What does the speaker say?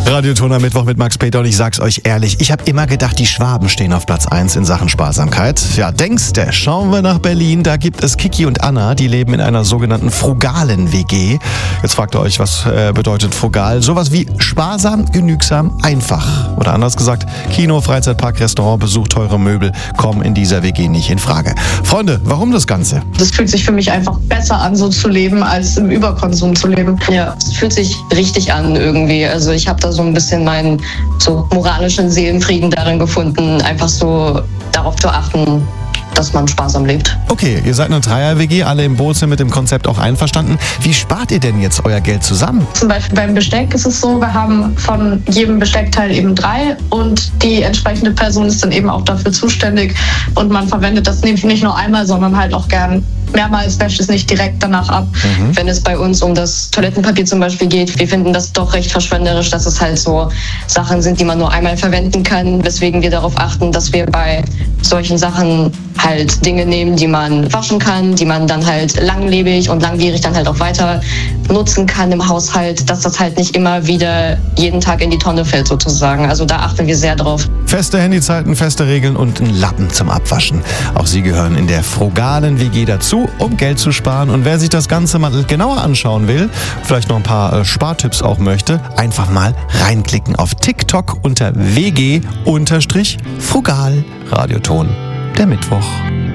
Radioton am Mittwoch mit Max Peter und ich sag's euch ehrlich, ich habe immer gedacht, die Schwaben stehen auf Platz 1 in Sachen Sparsamkeit. Ja, denkste, schauen wir nach Berlin, da gibt es Kiki und Anna, die leben in einer sogenannten frugalen WG. Jetzt fragt ihr euch, was bedeutet frugal? Sowas wie sparsam, genügsam, einfach. Oder anders gesagt, Kino, Freizeitpark, Restaurant, Besuch, teure Möbel kommen in dieser WG nicht in Frage. Freunde, warum das Ganze? Das fühlt sich für mich einfach besser an, so zu leben, als im Überkonsum zu leben. Ja, es fühlt sich richtig an irgendwie. Also ich habe da so ein bisschen meinen so moralischen Seelenfrieden darin gefunden, einfach so darauf zu achten, dass man sparsam lebt. Okay, ihr seid eine Dreier-WG, alle im Boot sind mit dem Konzept auch einverstanden. Wie spart ihr denn jetzt euer Geld zusammen? Zum Beispiel beim Besteck ist es so, wir haben von jedem Besteckteil eben 3 und die entsprechende Person ist dann eben auch dafür zuständig und man verwendet das nicht nur einmal, sondern halt auch gern mehrmals, wäscht es nicht direkt danach ab. Wenn es bei uns um das Toilettenpapier zum Beispiel geht, wir finden das doch recht verschwenderisch, dass es halt so Sachen sind, die man nur einmal verwenden kann, weswegen wir darauf achten, dass wir bei solchen Sachen halt Dinge nehmen, die man waschen kann, die man dann halt langlebig und langwierig dann halt auch weiter nutzen kann im Haushalt, dass das halt nicht immer wieder jeden Tag in die Tonne fällt sozusagen. Also da achten wir sehr drauf. Feste Handyzeiten, feste Regeln und ein Lappen zum Abwaschen. Auch sie gehören in der frugalen WG dazu, um Geld zu sparen. Und wer sich das Ganze mal genauer anschauen will, vielleicht noch ein paar Spartipps auch möchte, einfach mal reinklicken auf TikTok unter WG-frugal. Radioton, der Mittwoch.